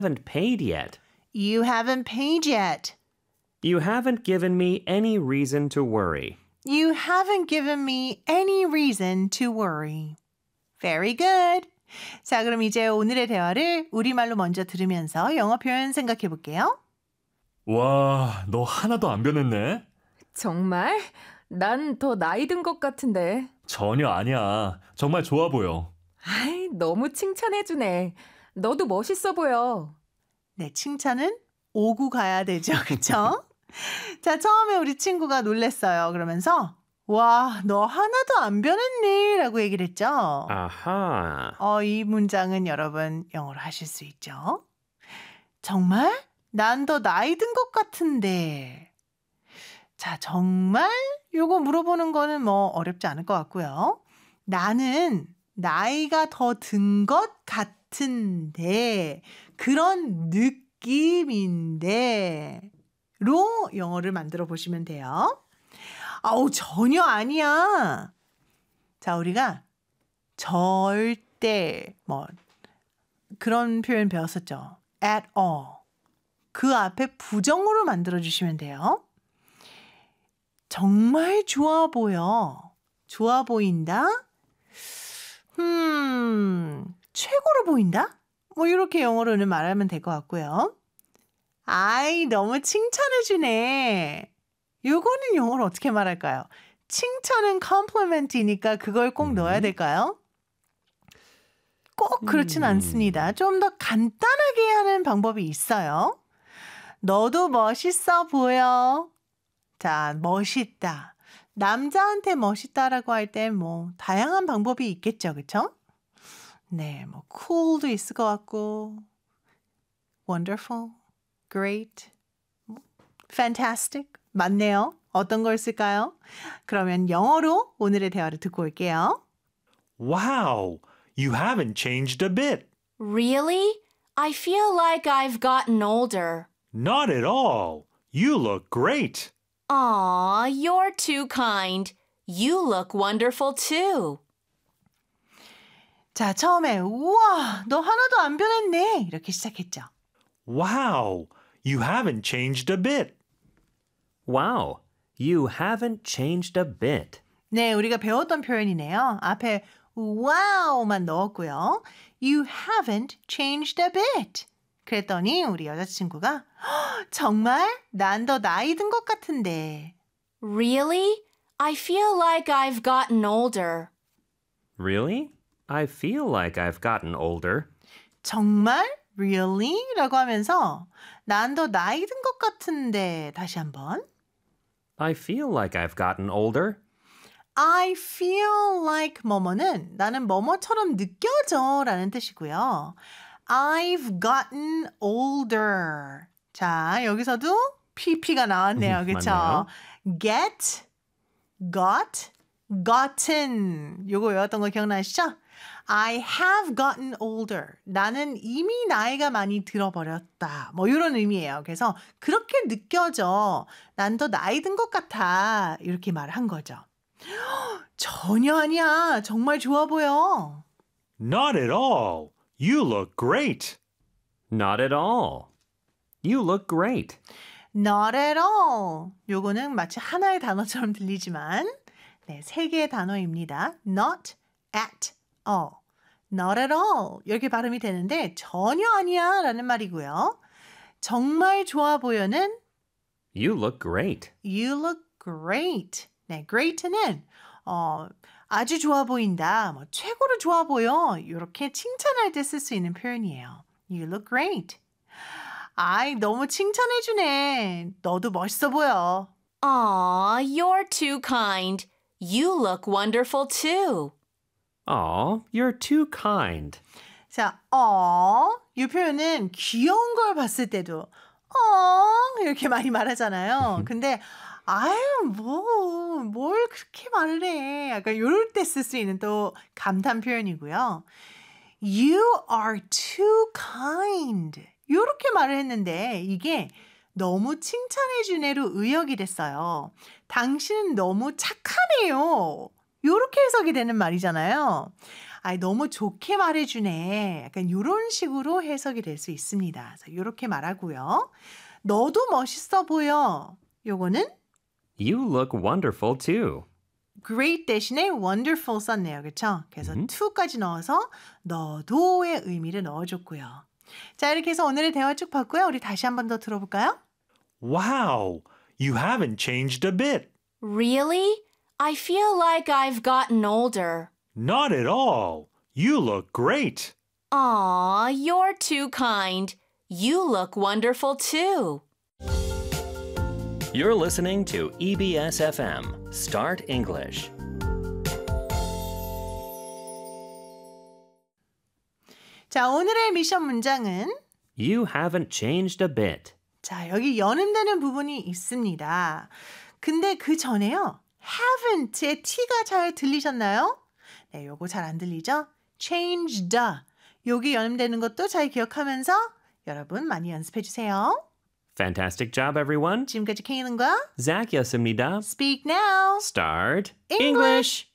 haven't paid yet. You haven't paid yet. You haven't given me any reason to worry. You haven't given me any reason to worry. Very good. 자, 그럼 이제 오늘의 대화를 우리말로 먼저 들으면서 영어 표현 생각해 볼게요. 와, 너 하나도 안 변했네. 정말? 난 더 나이 든 것 같은데. 전혀 아니야. 정말 좋아 보여. 아이, 너무 칭찬해주네. 너도 멋있어 보여. 네, 칭찬은 오고 가야 되죠. 그렇죠? 자, 처음에 우리 친구가 놀랬어요. 그러면서 와, 너 하나도 안 변했네 라고 얘기를 했죠. 아하. 이 문장은 여러분 영어로 하실 수 있죠. 정말? 난 더 나이 든 것 같은데. 자, 정말? 요거 물어보는 거는 뭐 어렵지 않을 것 같고요. 나는 나이가 더 든 것 같은데 그런 느낌인데 로 영어를 만들어 보시면 돼요. 아우, 전혀 아니야. 자, 우리가 절대 뭐 그런 표현 배웠었죠. at all. 그 앞에 부정으로 만들어 주시면 돼요. 정말 좋아 보여. 좋아 보인다. 최고로 보인다? 뭐 이렇게 영어로는 말하면 될 것 같고요. 아이, 너무 칭찬해주네. 요거는 영어로 어떻게 말할까요? 칭찬은 compliment이니까 그걸 꼭 넣어야 될까요? 꼭 그렇진 않습니다. 좀 더 간단하게 하는 방법이 있어요. 너도 멋있어 보여. 자, 멋있다. 남자한테 멋있다라고 할 때 뭐 다양한 방법이 있겠죠. 그렇죠? 네, 뭐 cool도 있을 것 같고 wonderful, great, fantastic 맞네요. 어떤 걸 쓸까요? 그러면 영어로 오늘의 대화를 듣고 올게요. Wow, you haven't changed a bit. Really? I feel like I've gotten older. Not at all. You look great. Aw, you're too kind. You look wonderful too. 자, 처음에 우와, 너 하나도 안 변했네. 이렇게 시작했죠. Wow, you haven't changed a bit. Wow, you haven't changed a bit. 네, 우리가 배웠던 표현이네요. 앞에 wow만 넣었고요. You haven't changed a bit. 그랬더니 우리 여자친구가 정말? 난 더 나이 든 것 같은데. Really? I feel like I've gotten older. Really? I feel like I've gotten older. 정말? Really? 라고 하면서 난 더 나이 든 것 같은데. 다시 한번. I feel like I've gotten older. I feel like 뭐뭐는 나는 뭐뭐처럼 느껴져 라는 뜻이고요. I've gotten older. 자, 여기서도 PP가 나왔네요. 그렇죠? Get, got, gotten. 요거 외웠던 거 기억나시죠? I have gotten older. 나는 이미 나이가 많이 들어버렸다. 뭐 이런 의미예요. 그래서 그렇게 느껴져. 난 더 나이 든 것 같아. 이렇게 말을 한 거죠. 전혀 아니야. 정말 좋아 보여. Not at all. You look great. Not at all. You look great. Not at all. 요거는 마치 하나의 단어처럼 들리지만 네, 세 개의 단어입니다. Not at all. Not at all. 이렇게 발음이 되는데 전혀 아니야 라는 말이고요. 정말 좋아 보여는 You look great. You look great. 네, great는 아주 좋아 보인다. 뭐 최고로 좋아 보여. 이렇게 칭찬할 때 쓸 수 있는 표현이에요. You look great. 아이, 너무 칭찬해주네. 너도 멋있어 보여. Aw, you're too kind. You look wonderful too. Aw, you're too kind. 자, 이 표현은 귀여운 걸 봤을 때도 이렇게 많이 말하잖아요. 근데 아유, 뭘 그렇게 말을 해. 약간 이럴 때 쓸 수 있는 또 감탄 표현이고요. You are too kind. 이렇게 말을 했는데 이게 너무 칭찬해 주네로 의역이 됐어요. 당신은 너무 착하네요. 이렇게 해석이 되는 말이잖아요. 아이, 너무 좋게 말해주네. 약간 이런 식으로 해석이 될 수 있습니다. 이렇게 말하고요. 너도 멋있어 보여. 요거는 You look wonderful too. great 대신에 wonderful 썼네요. 그렇죠? 그래서 to까지 넣어서 너도의 의미를 넣어줬고요. 자, 이렇게 해서 오늘의 대화 쭉 봤고요. 우리 다시 한 번 더 들어볼까요? Wow, you haven't changed a bit. Really? I feel like I've gotten older. Not at all. You look great. Aw, you're too kind. You look wonderful too. You're listening to EBS FM. Start English. 자, 오늘의 미션 문장은 You haven't changed a bit. 자, 여기 연음되는 부분이 있습니다. 근데 그 전에요. haven't의 t가 잘 들리셨나요? 네, 요거 잘 안 들리죠? changed. 여기 연음되는 것도 잘 기억하면서 여러분 많이 연습해 주세요. Fantastic job, everyone. 지금까지 케이는과 Zak였습니다. Speak Now. Start English.